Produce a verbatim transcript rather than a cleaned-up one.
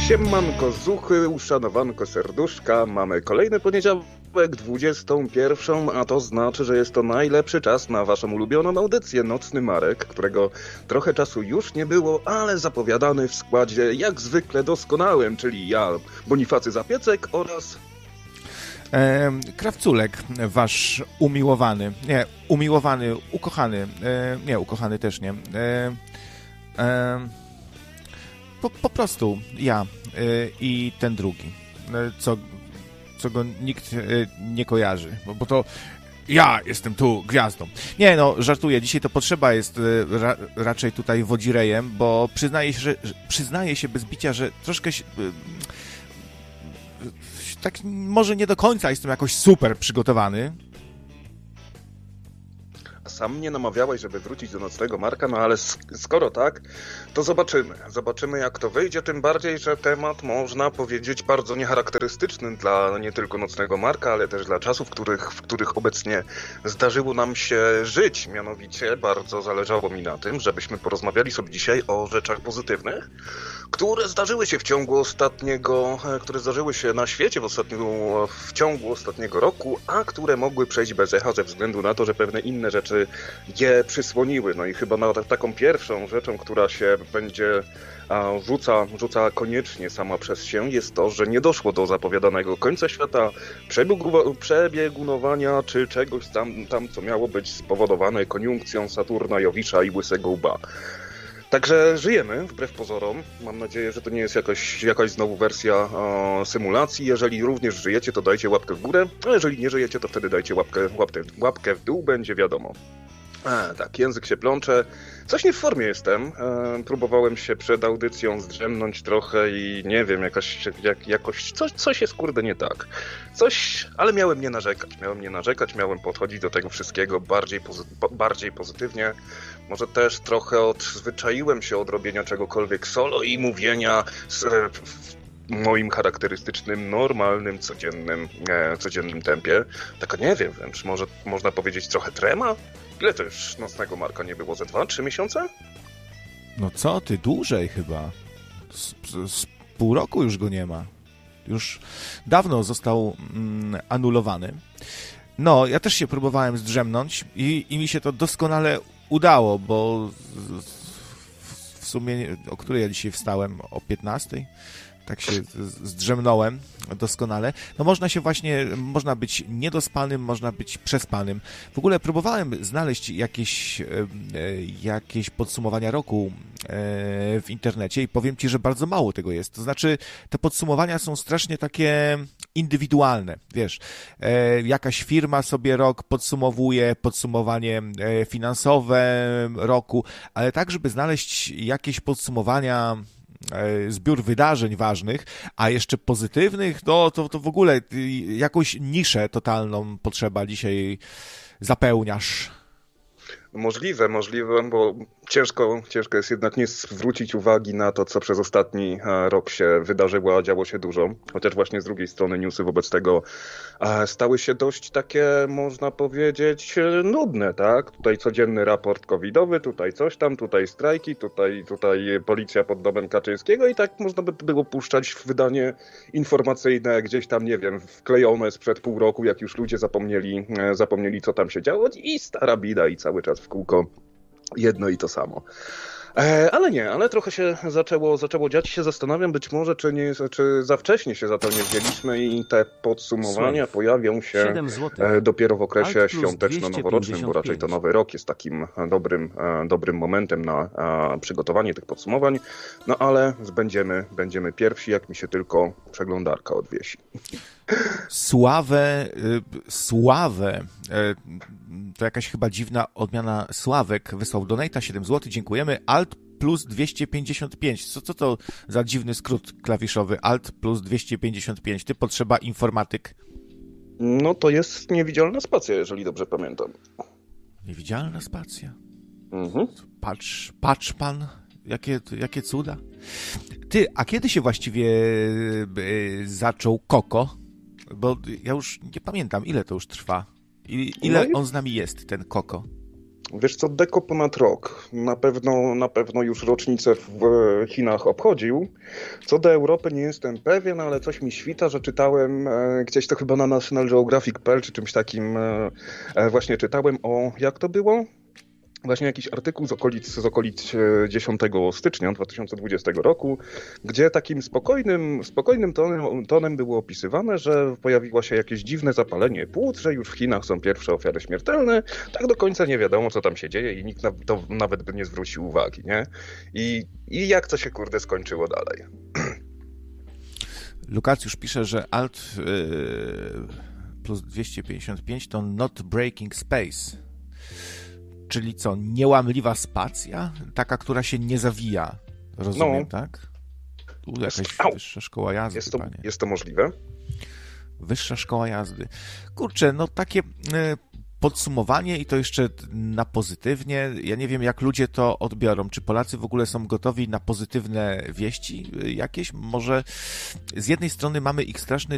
Siemanko zuchy, uszanowanko serduszka, mamy kolejny poniedziałek, dwudziestą pierwszą, a to znaczy, że jest to najlepszy czas na waszą ulubioną audycję Nocny Marek, którego trochę czasu już nie było, ale zapowiadany w składzie jak zwykle doskonałym, czyli ja, Bonifacy Zapiecek oraz... E, Krawculek, wasz umiłowany, nie, umiłowany, ukochany, e, nie, ukochany też nie, e, e, po, po prostu ja e, i ten drugi, e, co, co go nikt e, nie kojarzy, bo, bo to ja jestem tu gwiazdą. Nie, no, żartuję, dzisiaj to potrzeba jest e, ra, raczej tutaj wodzirejem, bo przyznaję się, że, że, przyznaję się bez bicia, że troszkę się... E, tak może nie do końca jestem jakoś super przygotowany. Sam mnie namawiałeś, żeby wrócić do Nocnego Marka, no ale skoro tak, to zobaczymy. Zobaczymy, jak to wyjdzie, tym bardziej, że temat, można powiedzieć, bardzo niecharakterystyczny dla nie tylko Nocnego Marka, ale też dla czasów, w których, w których obecnie zdarzyło nam się żyć. Mianowicie bardzo zależało mi na tym, żebyśmy porozmawiali sobie dzisiaj o rzeczach pozytywnych, które zdarzyły się w ciągu ostatniego, które zdarzyły się na świecie w, ostatnim, w ciągu ostatniego roku, a które mogły przejść bez echa ze względu na to, że pewne inne rzeczy je przysłoniły. No i chyba na taką pierwszą rzeczą, która się będzie a, rzuca, rzuca koniecznie sama przez się, jest to, że nie doszło do zapowiadanego końca świata, przebiegu, przebiegunowania czy czegoś tam, tam, co miało być spowodowane koniunkcją Saturna, Jowisza i Łysego Łba. Także żyjemy, wbrew pozorom. Mam nadzieję, że to nie jest jakaś, jakaś znowu wersja o, symulacji. Jeżeli również żyjecie, to dajcie łapkę w górę, a jeżeli nie żyjecie, to wtedy dajcie łapkę, łapkę, łapkę w dół, będzie wiadomo. A, tak, język się plącze. Coś nie w formie jestem. E, próbowałem się przed audycją zdrzemnąć trochę i nie wiem, jakaś, jak, jakoś coś, coś jest kurde nie tak. Coś, ale miałem nie narzekać. Miałem nie narzekać, miałem podchodzić do tego wszystkiego bardziej, pozy- bardziej pozytywnie. Może też trochę odzwyczaiłem się od robienia czegokolwiek solo i mówienia z, e, w moim charakterystycznym, normalnym, codziennym, e, codziennym tempie. Tak nie wiem, wręcz może można powiedzieć trochę trema? Ile to już Nocnego Marka nie było? Ze dwa, trzy miesiące? No co ty, dłużej chyba. Z, z, z pół roku już go nie ma. Już dawno został mm, anulowany. No, ja też się próbowałem zdrzemnąć i, i mi się to doskonale udało, bo w sumie, o której ja dzisiaj wstałem? O piętnastej? Tak się zdrzemnąłem doskonale. No można się właśnie, można być niedospanym, można być przespanym. W ogóle próbowałem znaleźć jakieś, jakieś podsumowania roku w internecie i powiem ci, że bardzo mało tego jest. To znaczy, te podsumowania są strasznie takie indywidualne, wiesz. Jakaś firma sobie rok podsumowuje, podsumowanie finansowe roku, ale tak, żeby znaleźć jakieś podsumowania, zbiór wydarzeń ważnych, a jeszcze pozytywnych, no to, to w ogóle jakąś niszę totalną potrzeba dzisiaj zapełniasz. Możliwe, możliwe, bo ciężko, ciężko jest jednak nie zwrócić uwagi na to, co przez ostatni rok się wydarzyło, a działo się dużo. Chociaż właśnie z drugiej strony newsy wobec tego stały się dość takie, można powiedzieć, nudne, tak? Tutaj codzienny raport covidowy, tutaj coś tam, tutaj strajki, tutaj, tutaj policja pod domem Kaczyńskiego i tak można by było puszczać w wydanie informacyjne gdzieś tam, nie wiem, wklejone sprzed pół roku, jak już ludzie zapomnieli, zapomnieli co tam się działo i stara bida i cały czas w kółko jedno i to samo. E, ale nie, ale trochę się zaczęło, zaczęło dziać. Się zastanawiam, być może, czy, nie, czy za wcześnie się za to nie wzięliśmy i te podsumowania Słuch. pojawią się e, dopiero w okresie świąteczno-noworocznym, bo raczej to nowy rok jest takim dobrym, e, dobrym momentem na e, przygotowanie tych podsumowań. No ale będziemy, będziemy pierwsi, jak mi się tylko przeglądarka odwiesi. Sławę, Sławę, to jakaś chyba dziwna odmiana Sławek, wysłał donata siedem złotych, dziękujemy. Alt plus dwieście pięćdziesiąt pięć. Co, co to za dziwny skrót klawiszowy? Alt plus dwieście pięćdziesiąt pięć. Ty potrzeba informatyk. No to jest niewidzialna spacja, jeżeli dobrze pamiętam. Niewidzialna spacja? Mhm. Patrz, patrz pan, jakie, jakie cuda. Ty, a kiedy się właściwie y, zaczął Koko? Bo ja już nie pamiętam, ile to już trwa. I, ile no i... on z nami jest, ten Koko? Wiesz co, Deko ponad rok. Na pewno, na pewno już rocznicę w Chinach obchodził. Co do Europy nie jestem pewien, ale coś mi świta, że czytałem e, gdzieś to chyba na National Geographic kropka p l czy czymś takim e, e, właśnie czytałem o, jak to było? Właśnie jakiś artykuł z okolic, z okolic dziesiątego stycznia dwa tysiące dwudziestego roku, gdzie takim spokojnym, spokojnym tonem, tonem było opisywane, że pojawiło się jakieś dziwne zapalenie płuc, że już w Chinach są pierwsze ofiary śmiertelne. Tak do końca nie wiadomo, co tam się dzieje i nikt na to nawet by nie zwrócił uwagi, nie? I, i jak to się, kurde, skończyło dalej? Lukacjusz pisze, że Alt yy, plus dwieście pięćdziesiąt pięć to not breaking space. Czyli co, niełamliwa spacja? Taka, która się nie zawija. Rozumiem, no. Tak? Tu jakaś Au. wyższa szkoła jazdy, jest to, panie. Jest to możliwe? Wyższa szkoła jazdy. Kurczę, no takie podsumowanie i to jeszcze na pozytywnie. Ja nie wiem, jak ludzie to odbiorą. Czy Polacy w ogóle są gotowi na pozytywne wieści jakieś? Może z jednej strony mamy ich straszny